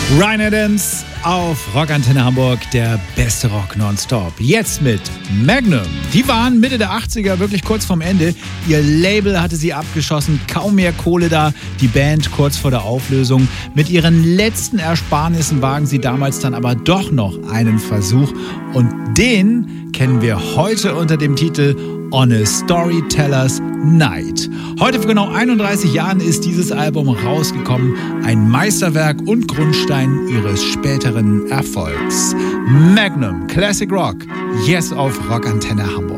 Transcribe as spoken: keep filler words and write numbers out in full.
Bryan Adams auf Rockantenne Hamburg, der beste Rock nonstop. Jetzt mit Magnum. Die waren Mitte der achtziger wirklich kurz vorm Ende. Ihr Label hatte sie abgeschossen, kaum mehr Kohle da. Die Band kurz vor der Auflösung. Mit ihren letzten Ersparnissen wagen sie damals dann aber doch noch einen Versuch. Und den kennen wir heute unter dem Titel On a Storyteller's Night. Heute vor genau einunddreißig Jahren ist dieses Album rausgekommen. Ein Meisterwerk und Grundstein ihres späteren Erfolgs. Magnum, Classic Rock, jetzt auf Rockantenne Hamburg.